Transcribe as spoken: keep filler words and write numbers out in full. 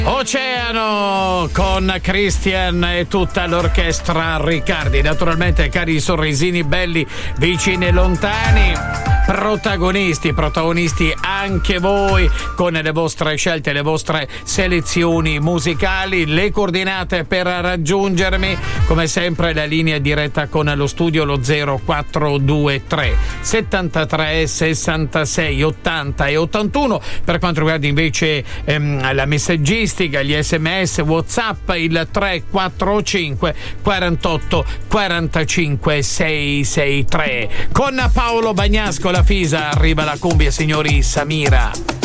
Oceano con Christian e tutta l'orchestra Riccardi. Naturalmente, cari sorrisini belli, vicini e lontani, protagonisti, protagonisti anche voi con le vostre scelte, le vostre selezioni musicali. Le coordinate per raggiungermi, come sempre, la linea diretta con lo studio, lo zero quattro due tre settantatré sessantasei ottanta e ottantuno. Per quanto riguarda invece ehm, la messaggistica, gli sms, WhatsApp, il tre quattro cinque quarantotto quarantacinque seicentosessantatré. Con Paolo Bagnasco, la Fisa, arriva la cumbia, signori, Samira.